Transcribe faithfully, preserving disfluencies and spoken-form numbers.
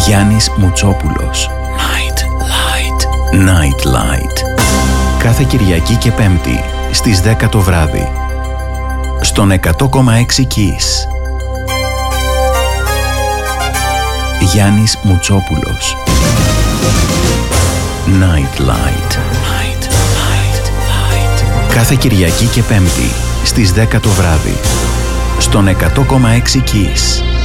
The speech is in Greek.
Γιάννης Μουτσόπουλος. Night Light. Night Light. Κάθε Κυριακή και Πέμπτη στις δέκα το βράδυ. Στον εκατό κόμμα έξι Kiss. Γιάννης Μουτσόπουλος. Night Light. Night Light. Light. Κάθε Κυριακή και Πέμπτη στις δέκα το βράδυ. Στον εκατό κόμμα έξι Kiss.